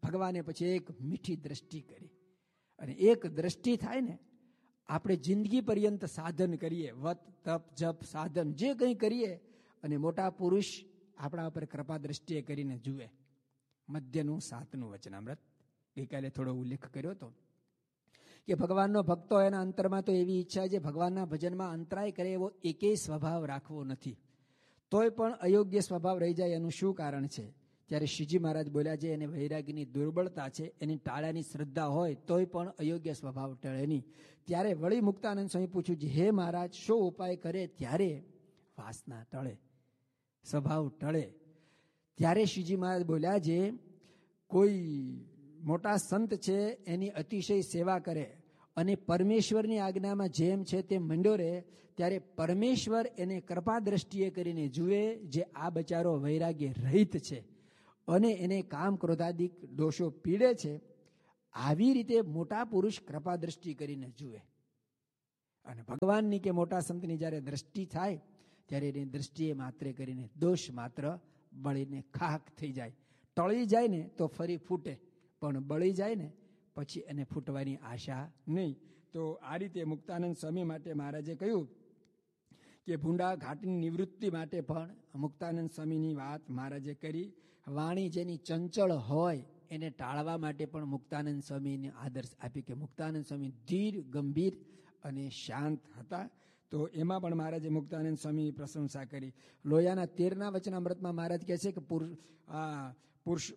ભગવાને પછી એક મીઠી દ્રષ્ટિ કરી. અને એક દ્રષ્ટિ થાય ને, આપણે જિંદગી પર્યંત સાધન કરીએ, વત તપ જપ સાધન જે કંઈ કરીએ, અને મોટા પુરુષ આપણા ઉપર કૃપા દ્રષ્ટિએ કરીને જુએ. મધ્યનું 7મું વચનામૃત ગઈકાલે થોડો ઉલ્લેખ કર્યો હતો કે ભગવાનનો ભક્તો એના અંતરમાં તો એવી ઈચ્છા છે ભગવાનના ભજનમાં અંતરાય કરે એવો એકેય સ્વભાવ રાખવો નથી. તોય પણ અયોગ્ય સ્વભાવ રહી જાય એનું શું કારણ છે? ત્યારે શ્રીજી મહારાજ બોલ્યા છે એને વૈરાગીની દુર્બળતા છે, એની ટાળાની શ્રદ્ધા હોય તોય પણ અયોગ્ય સ્વભાવ ટળે નહીં. ત્યારે વળી મુક્તાનંદ સ્વામી પૂછ્યું છે, હે મહારાજ, શો ઉપાય કરે ત્યારે વાસના ટળે, સ્વભાવ ટળે? ત્યારે શ્રીજી મહારાજ બોલ્યા છે, કોઈ મોટા સંત છે એની અતિશય સેવા કરે અને પરમેશ્વરની આજ્ઞામાં જેમ છે તેમ મંડ્યો રહે, ત્યારે પરમેશ્વર એને કૃપા દ્રષ્ટિએ કરીને જુએ જે આ બચારો વૈરાગ્ય રહિત છે અને એને કામ ક્રોધાદિક દોષો પીડે છે. આવી રીતે મોટા પુરુષ કૃપા દ્રષ્ટિ કરીને જુએ. અને ભગવાનની કે મોટા સંતની જ્યારે દ્રષ્ટિ થાય ત્યારે એની દ્રષ્ટિએ માત્ર કરીને દોષ માત્ર બળીને ખાક થઈ જાય. ટળી જાય ને તો ફરી ફૂટે, પણ બળી જાય ને પછી એને ફૂટવાની આશા નહીં. તો આ રીતે મુક્તાનંદ સ્વામી માટે મહારાજે કહ્યું કે ભૂંડા ઘાટની નિવૃત્તિ માટે પણ મુક્તાનંદ સ્વામીની વાત મહારાજે કરી. વાણી જેની ચંચળ હોય એને ટાળવા માટે પણ મુક્તાનંદ સ્વામીને આદર્શ આપી કે મુક્તાનંદ સ્વામી ધીર, ગંભીર અને શાંત હતા. તો એમાં પણ મહારાજે મુક્તાનંદ સ્વામીની પ્રશંસા કરી. લોયાના 13ના વચનામૃતમાં મહારાજ કહે છે કે પુરુષ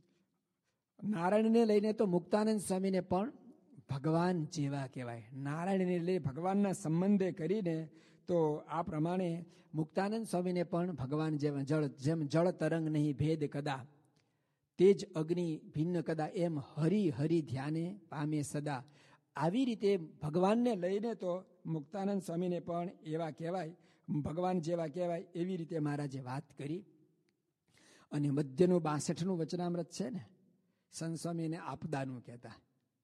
નારાયણને લઈને તો મુક્તાનંદ સ્વામીને પણ ભગવાન જેવા કહેવાય. નારાયણને લઈ ભગવાનના સંબંધે કરીને તો આ પ્રમાણે મુક્તાનંદ સ્વામીને પણ ભગવાન જેવા, જેમ જળ તરંગ નહીં ભેદ કદા, તેજ અગ્નિ ભિન્ન કદા, એમ હરિ હરિ ધ્યાને પામે સદા. આવી રીતે ભગવાનને લઈને તો મુક્તાનંદ સ્વામીને પણ એવા કહેવાય, ભગવાન જેવા કહેવાય. એવી રીતે મહારાજે વાત કરી. અને મધ્યનું 62નું વચનામૃત છે ને, સંત સ્વામી એને આપદાનું કહેતા.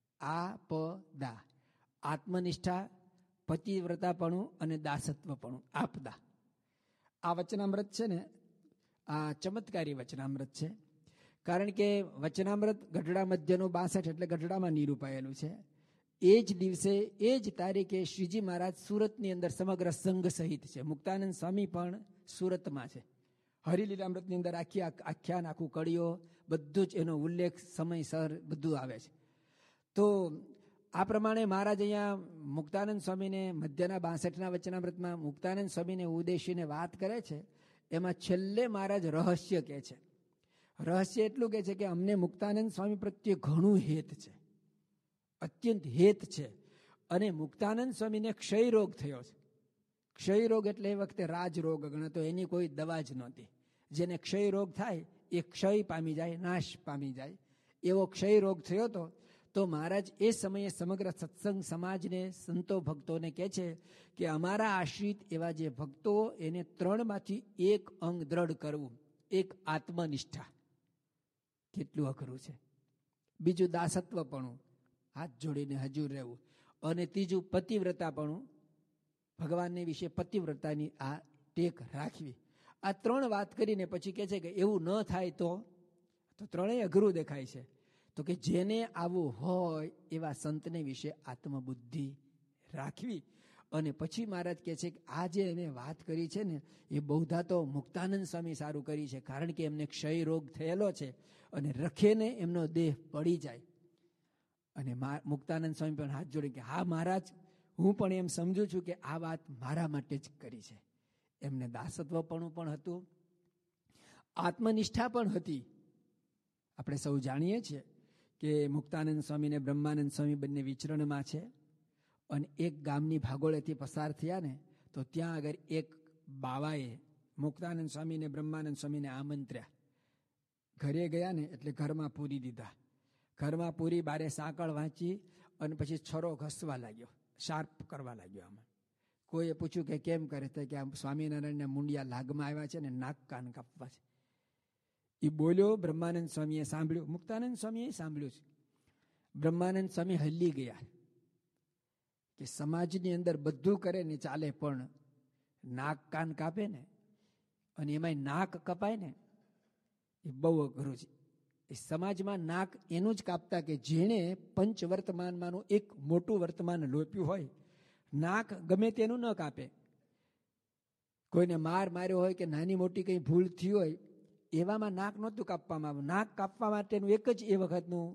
આપદા, આત્મનિષ્ઠા, પતિવ્રતાપણું અને દાસત્વપણું, આપદા. આ વચનામૃત છે ને, આ ચમત્કારી વચનામૃત છે. કારણ કે વચનામૃત ગઢડા મધ્યનું 62 એટલે ગઢડામાં નિરૂપાયેલું છે. એ જ દિવસે એ જ તારીખે શ્રીજી મહારાજ સુરતની અંદર સમગ્ર સંઘ સહિત છે. મુક્તાનંદ સ્વામી પણ સુરતમાં છે. હરિલીલામૃતની અંદર આખ્યાન, આખું કડીઓ, બધું જ એનો ઉલ્લેખ સમયસર બધું આવે છે. તો આ પ્રમાણે મહારાજ અહીંયા મુક્તાનંદ સ્વામીને મધ્યના 62ના વચનામૃતમાં મુક્તાનંદ સ્વામીને ઉદ્દેશીને વાત કરે છે. એમાં છેલ્લે મહારાજ રહસ્ય કહે છે. રહસ્ય એટલું કહે છે કે અમને મુક્તાનંદ સ્વામી પ્રત્યે ઘણું હેત છે, અત્યંત હેત છે. અને મુક્તાનંદ સ્વામીને ક્ષય રોગ થયો છે. ક્ષય રોગ એટલે એ વખતે રાજરોગ ગણાતો, એની કોઈ દવા જ નહોતી. જેને ક્ષય રોગ થાય એ ક્ષય પામી જાય, નાશ પામી જાય, એવો ક્ષય રોગ થયો હતો. તો મહારાજ એ સમયે સમગ્ર સત્સંગ સમાજને, સંતો ભક્તોને કહે છે કે અમારા આશ્રિત એવા જે ભક્તો, એને 3માંથી એક અંગ દ્રઢ કરવું. એક આત્મનિષ્ઠા, કેટલું અઘરું છે. બીજું દાસત્વપણું, હાથ જોડીને હજુર રહેવું. અને ત્રીજું પતિવ્રતાપણું, ભગવાનને વિશે પતિવ્રતાની આ ટેક રાખવી. આ 3 વાત કરીને પછી કહે છે કે એવું ન થાય તો 3ય અઘરું દેખાય છે. તો કે જેને આવું હોય એવા સંતને વિશે આત્મબુદ્ધિ રાખવી. અને પછી મહારાજ કહે છે કે આ જે એને વાત કરી છે ને, એ બહુધા તો મુક્તાનંદ સ્વામી સારું કરી છે. કારણ કે એમને ક્ષય રોગ થયેલો છે અને રખેને એમનો દેહ પડી જાય. અને મુક્તાનંદ સ્વામી પણ હાથ જોડી કે હા મહારાજ, હું પણ એમ સમજુ છું કે આ વાત મારા માટે જ કરી છે. એમને દાસત્વપણું પણ હતું, આત્મનિષ્ઠા પણ હતી. આપણે સૌ જાણીએ છીએ કે મુક્તાનંદ સ્વામી ને બ્રહ્માનંદ સ્વામી બંને વિચરણમાં છે. અને એક ગામની ભાગોળેથી પસાર થયા ને, તો ત્યાં આગળ એક બાવાએ મુક્તાનંદ સ્વામીને બ્રહ્માનંદ સ્વામીને આમંત્ર્યા. ઘરે ગયા ને એટલે ઘરમાં પૂરી દીધા. ઘરમાં પૂરી, બારે સાંકળ વાંચી અને પછી છરો ઘસવા લાગ્યો, શાર્પ કરવા લાગ્યો. આમાં કોઈએ પૂછ્યું કે કેમ કરે? તો કે આમ સ્વામિનારાયણના મુંડિયા લાગમાં આવ્યા છે ને નાક કાન કાપવા છે. એ બોલ્યો, બ્રહ્માનંદ સ્વામીએ સાંભળ્યું, મુક્તાનંદ સ્વામીએ સાંભળ્યું છે. બ્રહ્માનંદ સ્વામી હલી ગયા કે સમાજની અંદર બધું કરે ને ચાલે, પણ નાક કાન કાપે ને, અને એમાંય નાક કપાય ને, એ બહુ અઘરું છે. એ સમાજમાં નાક એનું જ કાપતા કે જેણે પંચ વર્તમાનમાંનું એક મોટું વર્તમાન લોપ્યું હોય. નાક ગમે તેનું ન કાપે. કોઈને માર્યો હોય કે નાની મોટી કંઈ ભૂલ થઈ હોય એવામાં નાક નહોતું કાપવામાં આવ્યું. નાક કાપવા માટેનું એક જ એ વખતનું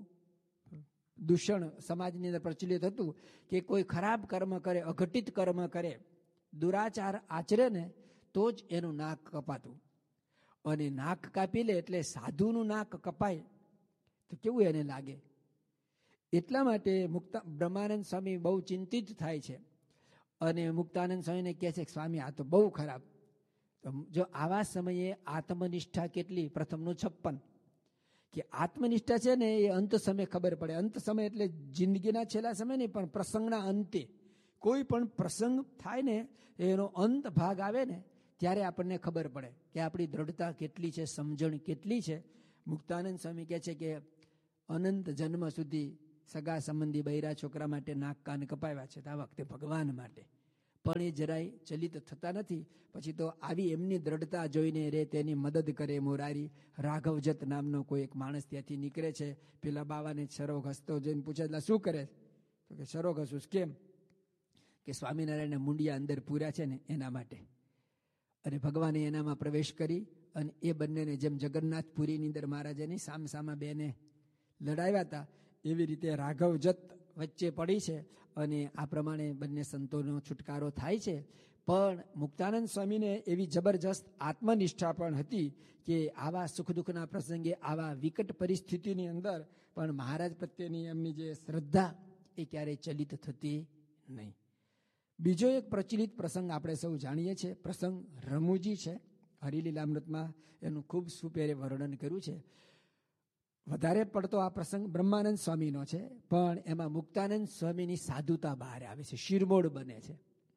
દૂષણ સમાજની અંદર પ્રચલિત હતું કે કોઈ ખરાબ કર્મ કરે, અઘટિત કર્મ કરે, દુરાચાર આચરે ને તો જ એનું નાક કપાતું. અને નાક કાપી લે એટલે સાધુનું નાક કપાય તો કેવું એને લાગે. એટલા માટે બ્રહ્માનંદ સ્વામી બહુ ચિંતિત થાય છે અને મુક્તાનંદ સ્વામીને કહે છે કે સ્વામી આ તો બહુ ખરાબ. જો આવા સમયે આત્મનિષ્ઠા કેટલી? પ્રથમનું 56 કે આત્મનિષ્ઠા છે ને એ અંત સમય ખબર પડે. અંત સમય એટલે જિંદગીના છેલ્લા સમય નહીં, પણ પ્રસંગના અંતે કોઈ પણ પ્રસંગ થાય ને એનો અંત ભાગ આવે ને ત્યારે આપણને ખબર પડે કે આપણી દ્રઢતા કેટલી છે, સમજણ કેટલી છે. મુક્તાનંદ સ્વામી કહે છે કે અનંત જન્મ સુધી સગા સંબંધી બૈરા છોકરા માટે નાક કાન કપાવ્યા છે, તો આ વખતે ભગવાન માટે પણ એ જરાય ચલિત થતા નથી. પછી તો આવી એમની દ્રઢતા જોઈને રે તેની મદદ કરે મોરારી. રાઘવજત નામનો કોઈ એક માણસ ત્યાંથી નીકળે છે. પેલા બાવાને સરોગ હસતો જોઈને પૂછે એટલે શું કરે? તો કે સરોગ હસું કેમ? કે સ્વામિનારાયણના મુંડિયા અંદર પૂર્યા છે ને એના માટે. અને ભગવાને એનામાં પ્રવેશ કરી અને એ બંનેને જેમ જગન્નાથપુરીની અંદર મહારાજાની સામસામા બેને લડાવ્યા હતા એવી રીતે રાઘવજત વચ્ચે પડી છે અને આ પ્રમાણે બંને સંતોનો છુટકારો થાય છે. પણ મુક્તાનંદ સ્વામીને એવી જબરજસ્ત આત્મનિષ્ઠા પણ હતી કે આવા સુખ દુઃખના પ્રસંગે, આવા વિકટ પરિસ્થિતિની અંદર પણ મહારાજ પ્રત્યેની એમની જે શ્રદ્ધા એ ક્યારેય ચલિત થતી નહીં. બીજો એક પ્રચલિત પ્રસંગ આપણે સૌ જાણીએ છીએ. પ્રસંગ રમૂજી છે. હરિલીલામૃતમાં એનું ખૂબ સુપેરે વર્ણન કર્યું છે. વધારે પડતો આ પ્રસંગ બ્રહ્માનંદ સ્વામીનો છે, પણ એમાં મુક્તાનંદ સ્વામીની સાધુતા બહાર આવે છે, શિરમોડ બને છે.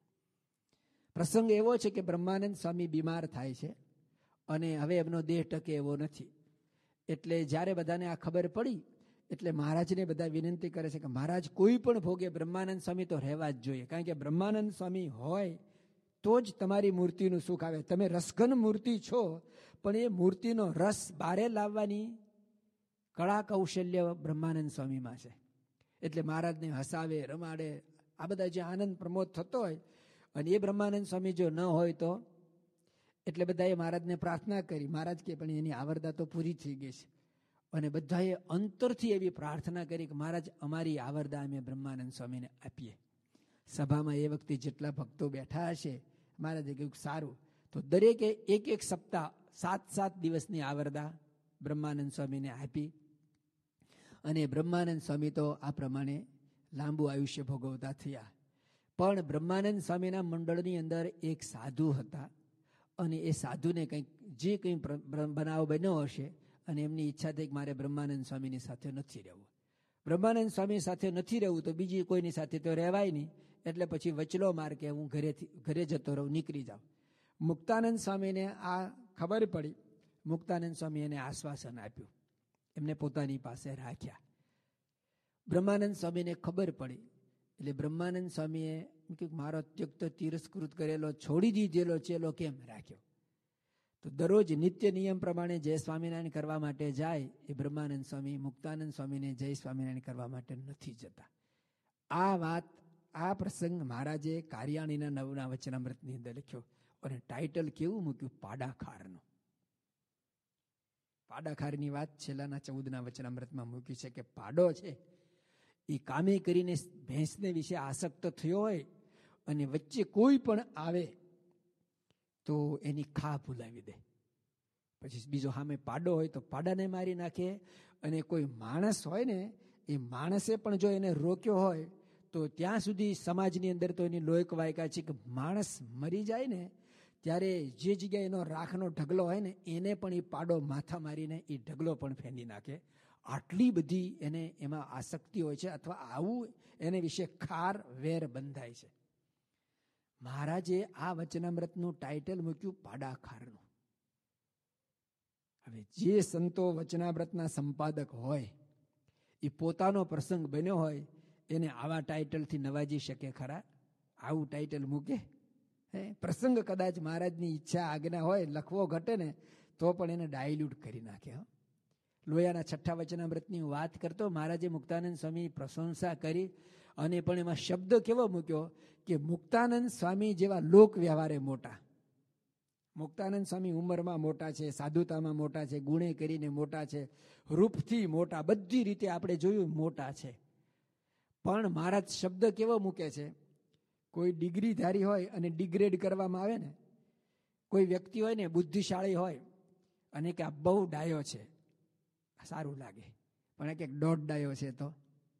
પ્રસંગ એવો છે કે બ્રહ્માનંદ સ્વામી બીમાર થાય છે અને હવે એમનો દેહ ટકે એવો નથી. એટલે જ્યારે બધાને આ ખબર પડી એટલે મહારાજને બધા વિનંતી કરે છે કે મહારાજ કોઈ પણ ભોગે બ્રહ્માનંદ સ્વામી તો રહેવા જ જોઈએ, કારણ કે બ્રહ્માનંદ સ્વામી હોય તો જ તમારી મૂર્તિનું સુખ આવે. તમે રસઘન મૂર્તિ છો, પણ એ મૂર્તિનો રસ બારે લાવવાની કળા કૌશલ્ય બ્રહ્માનંદ સ્વામીમાં છે. એટલે મહારાજને હસાવે, રમાડે, આ બધા જે આનંદ પ્રમોદ થતો હોય અને એ બ્રહ્માનંદ સ્વામી જો ન હોય તો એટલે બધાએ મહારાજને પ્રાર્થના કરી. મહારાજ કે પણ એની આવરદા તો પૂરી થઈ ગઈ છે. અને બધાએ અંતરથી એવી પ્રાર્થના કરી કે મહારાજ અમારી આવરદા અમે બ્રહ્માનંદ સ્વામીને આપીએ. સભામાં એ વખતે જેટલા ભક્તો બેઠા હશે, મહારાજે કહ્યું સારું. તો દરેકે એક સપ્તાહ 7 દિવસની આવરદા બ્રહ્માનંદ સ્વામીને આપી અને બ્રહ્માનંદ સ્વામી તો આ પ્રમાણે લાંબુ આયુષ્ય ભોગવતા થયા. પણ બ્રહ્માનંદ સ્વામીના મંડળની અંદર એક સાધુ હતા અને એ સાધુને કંઈ બનાવ બન્યો હશે અને એમની ઈચ્છા થઈ કે મારે બ્રહ્માનંદ સ્વામીની સાથે નથી રહેવું. બ્રહ્માનંદ સ્વામી સાથે નથી રહેવું તો બીજી કોઈની સાથે તો રહેવાય નહીં. એટલે પછી વચલો માર કે હું ઘરે જતો રહું, નીકળી જાઉં. મુક્તાનંદ સ્વામીને આ ખબર પડી. મુક્તાનંદ સ્વામી એને આશ્વાસન આપ્યું, એમને પોતાની પાસે રાખ્યા. બ્રહ્માનંદ સ્વામીને ખબર પડી એટલે બ્રહ્માનંદ સ્વામીએ મારો ત્યક્ત તિરસ્કૃત કરેલો, છોડી દીધેલો ચેલો કેમ રાખ્યો? તો દરરોજ નિત્ય નિયમ પ્રમાણે જય સ્વામિનારાયણ કરવા માટે જાય એ બ્રહ્માનંદ સ્વામી મુક્તાનંદ સ્વામીને જય સ્વામિનારાયણ કરવા માટે નથી જતા. આ પ્રસંગ મહારાજે કાર્યાણીના 9ના વચનામૃતની અંદર લખ્યો અને ટાઇટલ કેવું મૂક્યું? પાડાખારનું. પાડાખારની વાત છેલ્લાના 14ના વચનામૃતમાં મૂકી છે કે પાડો છે એ કામે કરીને ભેંસને વિશે આસક્ત થયો હોય અને વચ્ચે કોઈ પણ આવે તો એની ખા ભૂલાવી દે. પછી બીજો સામે પાડો હોય તો પાડાને મારી નાખે. અને કોઈ માણસ હોય ને એ માણસે પણ જો એને રોક્યો હોય તો ત્યાં સુધી સમાજની અંદર તો એની લોક વાયકા છે કે માણસ મરી જાય ને ત્યારે જે જગ્યાએ એનો રાખનો ઢગલો હોય ને એને પણ એ પાડો માથા મારીને એ ઢગલો પણ ફેંદી નાખે. આટલી બધી એને એમાં આસક્તિ હોય છે, અથવા આવું એને વિશે ખાર વેર બંધાય છે. મહારાજે આ વચનામૃતનું ટાઇટલ મૂક્યું પાડાખારનું. હવે જે સંતો વચનામૃતના સંપાદક હોય એ પોતાનો પ્રસંગ બન્યો હોય એને આવા ટાઇટલથી નવાજી શકે ખરા? આવું ટાઇટલ મૂકે? પ્રસંગ કદાચ મહારાજની ઈચ્છા આજ્ઞા હોય લખવો ઘટે ને તો પણ એને ડાયલ્યુટ કરી નાખે. લોયાના છઠ્ઠા વચનામૃતની હું વાત કરતો, મહારાજે મુક્તાનંદ સ્વામી પ્રશંસા કરી અને પણ એમાં શબ્દ કેવો મૂક્યો કે મુક્તાનંદ સ્વામી જેવા લોક વ્યવહારે મોટા. મુક્તાનંદ સ્વામી ઉંમરમાં મોટા છે, સાધુતામાં મોટા છે, ગુણે કરીને મોટા છે, રૂપથી મોટા, બધી રીતે આપણે જોયું મોટા છે. પણ મહારાજ શબ્દ કેવો મૂકે છે, કોઈ ડિગ્રીધારી હોય અને ડિગ્રેડ કરવામાં આવે ને, કોઈ વ્યક્તિ હોય ને બુદ્ધિશાળી હોય અને કે આ બહુ ડાયો છે, સારું લાગે, પણ એક દોઢ ડાયો છે, તો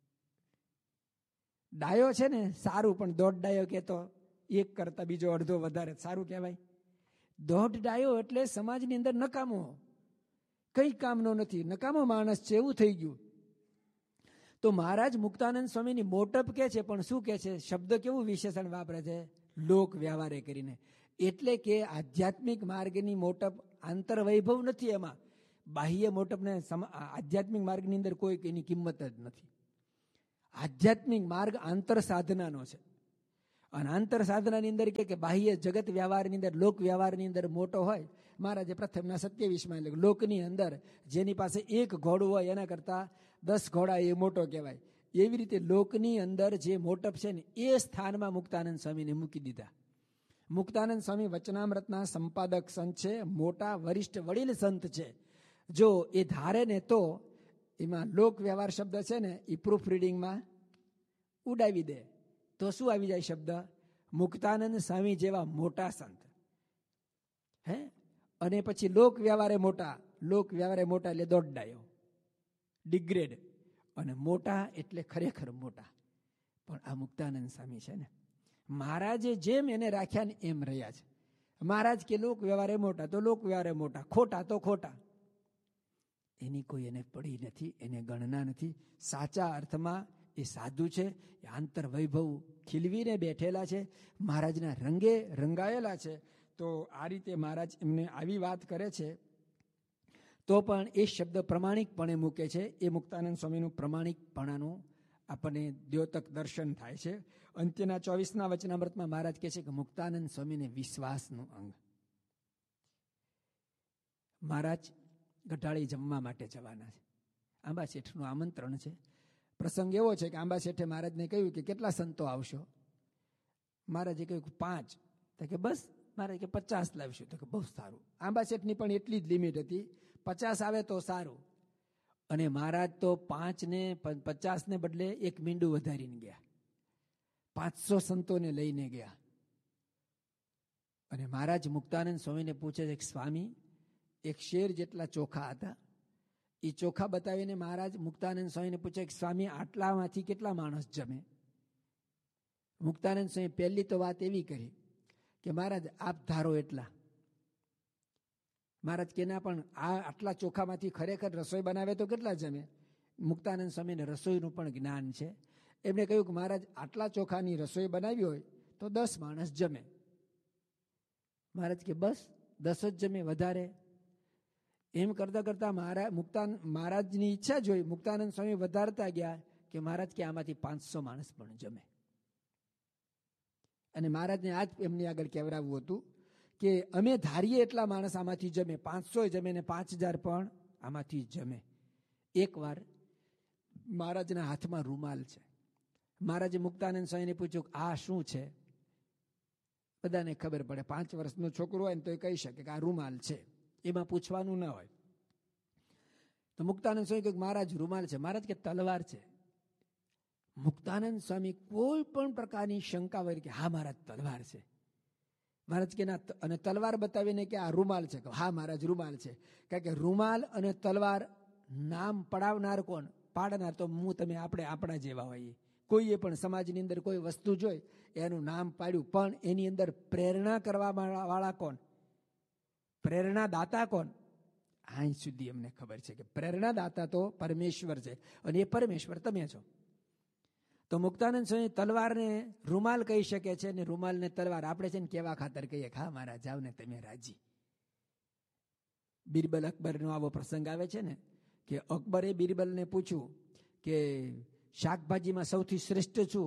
ડાયો છે ને સારું, પણ દોઢ ડાયો કે તો એક કરતા બીજો અડધો વધારે સારું કહેવાય. દોઢ ડાયો એટલે સમાજની અંદર નકામો, કઈ કામનો નથી, નકામો માણસ છે એવું થઈ ગયું. તો મહારાજ મુક્તાનંદ સ્વામીની મોટપ કે છે, પણ શું કે છે, શબ્દ કેવું વિશેષણ વાપરે છે, લોક વ્યવહારે કરીને. એટલે કે આધ્યાત્મિક માર્ગની મોટપ આંતરવૈભવ નથી, એમાં બાહ્ય મોટપને આધ્યાત્મિક માર્ગની અંદર કોઈ એની કિંમત જ નથી. આધ્યાત્મિક માર્ગ આંતર સાધનાનો છે, અને આંતર સાધનાની અંદર કે બાહ્ય જગત વ્યવહારની અંદર, લોક વ્યવહારની અંદર મોટો હોય. મહારાજે પ્રથમના 27માં લોકની અંદર જેની પાસે એક ઘોડું હોય એના કરતા 10 ઘોડા એ મોટો કહેવાય. એવી રીતે લોકની અંદર જે મોટપ છે ને એ સ્થાનમાં મુક્તાનંદ સ્વામીને મૂકી દીધા. મુક્તાનંદ સ્વામી વચનામૃતના સંપાદક સંત છે, મોટા વરિષ્ઠ વડીલ સંત છે. જો એ ધારે ને તો એમાં લોક વ્યવહાર શબ્દ છે ને એ પ્રૂફ રીડિંગમાં ઉડાવી દે, તો શું આવી જાય શબ્દ, મુક્તાનંદ સ્વામી જેવા મોટા સંત. હે, અને પછી લોક વ્યવહારે મોટા, લોક વ્યવહારે મોટા એટલે દોઢ ડાયો, ડિગ્રેડ, અને મોટા એટલે ખરેખર મોટા. પણ આ મુક્તાનંદ સ્વામી છે ને, મહારાજે જેમ એને રાખ્યા ને એમ રહ્યા છે. મહારાજ કે લોક વ્યવહારે મોટા તો લોક વ્યવહારે મોટા, ખોટા તો ખોટા, એની કોઈ એને પડી નથી, એને ગણના નથી. સાચા અર્થમાં એ સાધુ છે, એ આંતર વૈભવ ખીલવીને બેઠેલા છે, મહારાજના રંગે રંગાયેલા છે. તો આ રીતે મહારાજ એમને આવી વાત કરે છે, તો પણ એ શબ્દ પ્રમાણિકપણે મૂકે છે. એ મુક્તાનંદ સ્વામીનું પ્રમાણિકપણાનું આપણને દ્યોતક દર્શન થાય છે. અંત્યના 24ના વચનામૃતમાં મહારાજ કહે છે કે મુક્તાનંદ સ્વામીને વિશ્વાસનું અંગ. મહારાજ ગઢાળી જમવા માટે જવાના છે, આંબા શેઠનું આમંત્રણ છે. પ્રસંગ એવો છે કે આંબા શેઠે મહારાજને કહ્યું કે કેટલા સંતો આવશો? મહારાજે કહ્યું કે 5. તો કે બસ? મહારાજ કે 50 લાવીશું. તો કે બહુ સારું. આંબા શેઠની પણ એટલી જ લિમિટ હતી, 50 આવે તો સારું. અને મહારાજ તો 5 ને 50 ને બદલે એક મીંડું વધારીને ગયા, 500 સંતોને લઈને ગયા. અને મહારાજ મુક્તાનંદ સ્વામીને પૂછે છે કે સ્વામી, એક શેર જેટલા ચોખા હતા, એ ચોખા બતાવીને મહારાજ મુક્તાનંદ સ્વામીને પૂછે કે સ્વામી આટલામાંથી કેટલા માણસ જમે? મુક્તાનંદ સ્વામી પહેલી તો વાત એવી કરી કે મહારાજ આપ ધારો એટલા. મહારાજ કે ના, પણ આટલા ચોખામાંથી ખરેખર રસોઈ બનાવે તો કેટલા જમે? મુક્તાનંદ સ્વામીને રસોઈનું પણ જ્ઞાન છે. એમણે કહ્યું કે મહારાજ આટલા ચોખાની રસોઈ બનાવી હોય તો 10 માણસ જમે. મહારાજ કે બસ 10 જ જમે, વધારે? એમ કરતા કરતા મહારાજની ઈચ્છા જોઈ મુક્તાનંદ સ્વામી વધારતા ગયા કે મહારાજ કે આમાંથી 500 માણસ પણ જમે. અને મહારાજને આજ એમની આગળ કહેવરાવવું હતું કે અમે ધારીએ એટલા માણસ આમાંથી જમે, 500 જમે ને 5000 પણ આમાંથી જમે. એકવાર મહારાજના હાથમાં રૂમાલ છે. મહારાજે મુક્તાનંદ સ્વામીને પૂછ્યું આ શું છે? બધાને ખબર પડે, 5 વર્ષનો છોકરો હોય ને તો એ કહી શકે કે આ રૂમાલ છે, એમાં પૂછવાનું ના હોય. તો મુક્તાનંદ સ્વામી કહ્યું મહારાજ રૂમાલ છે. મહારાજ કે તલવાર છે. મુક્તાનંદ સ્વામી કોઈ પણ પ્રકારની શંકા વગર કે હા મહારાજ તલવાર છે. મહારાજ કે ના, અને તલવાર બતાવીને કે આ રૂમાલ છે. હા મહારાજ રૂમાલ છે. કારણ કે રૂમાલ અને તલવાર નામ પડાવનાર કોણ? પાડનાર તો હું તમે આપણે આપણા જેવા હોઈએ. કોઈએ પણ સમાજની અંદર કોઈ વસ્તુ જોઈ એનું નામ પાડ્યું, પણ એની અંદર પ્રેરણા કરવા વાળા કોણ? પ્રેરણા દાતા કોણ? અહીં સુધી અમને ખબર છે કે પ્રેરણા દાતા તો પરમેશ્વર છે, અને એ પરમેશ્વર તમે છો. તો મુક્તાનંદ સ્વામી તલવારને રૂમાલ કહી શકે છે, અને રૂમાલને તલવાર આપણે છે ને કેવા ખાતર કહીએ હા મારા જાવ ને તમે રાજી. બિરબલ અકબરનો આવો પ્રસંગ આવે છે ને કે અકબરે બિરબલને પૂછ્યું કે શાકભાજીમાં સૌથી શ્રેષ્ઠ છું?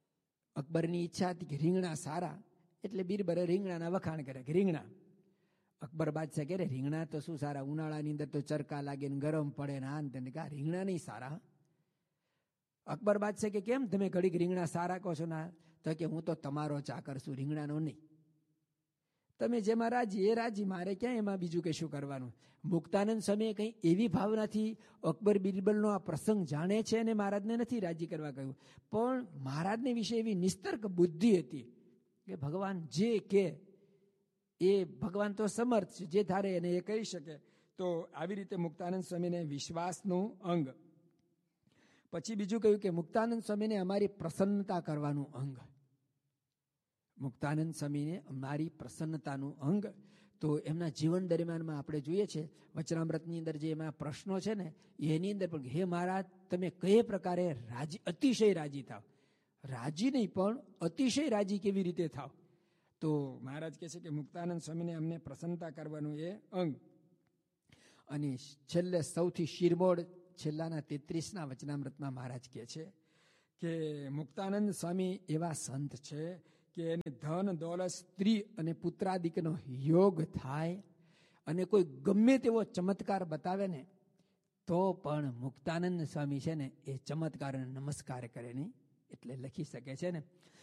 અકબરની ઈચ્છા હતી કે રીંગણા સારા, એટલે બિરબલે રીંગણાના વખાણ કર્યા કે રીંગણા. અકબર બાદશાહ કહે રીંગણા તો શું સારા, ઉનાળાની અંદર તો ચરકા લાગે ને ગરમ પડે ને આ ને કા રીંગણા નહીં સારા. અકબર બાદશાહ કે કેમ તમે ઘડીક રીંગણા સારા કહો છો ના? તો કે હું તો તમારો ચાકર છું, રીંગણાનો નહીં. તમે જેમાં રાજી એ રાજી, મારે ક્યાં એમાં બીજું કશું કરવાનું. મુક્તાનંદ સ્વામીએ કંઈ એવી ભાવનાથી અકબર બિરબલનો આ પ્રસંગ જાણે છે અને મહારાજને નથી રાજી કરવા કહ્યું, પણ મહારાજને વિશે એવી નિસ્તર્ક બુદ્ધિ હતી કે ભગવાન જે કે એ ભગવાન તો સમર્થ છે, જે ધારે એને એ કરી શકે. તો આવી રીતે મુક્તાનંદ સ્વામીને વિશ્વાસનું અંગ. પછી બીજું કહ્યું કે મુક્તાનંદ સ્વામીને અમારી પ્રસન્નતા કરવાનું અંગ. મુક્તાનંદ સ્વામીને અમારી પ્રસન્નતાનું અંગ. તો એમના જીવન દરમિયાનમાં આપણે જોઈએ છે વચનામૃતની અંદર જે એમાં પ્રશ્નો છે ને એની અંદર પણ હે મહારાજ તમે કઈ પ્રકારે રાજી, અતિશય રાજી થાવ, રાજી નહીં પણ અતિશય રાજી કેવી રીતે થાવ. તો મહારાજ કહે છે કે મુક્તાનંદ સ્વામીને અમને પ્રસન્નતા કરવાનું એ અંગ. અને છેલ્લે સૌથી શિરમોડ છેલ્લાના 33ના વચનામૃતમાં મહારાજ કહે છે કે મુક્તાનંદ સ્વામી એવા સંત છે કે એને ધન દોલત સ્ત્રી અને પુત્રાદિકનો યોગ થાય અને કોઈ ગમે તેવો ચમત્કાર બતાવે ને તો પણ મુક્તાનંદ સ્વામી છે ને એ ચમત્કારને નમસ્કાર કરે નહીં. એટલે લખી શકે છે ને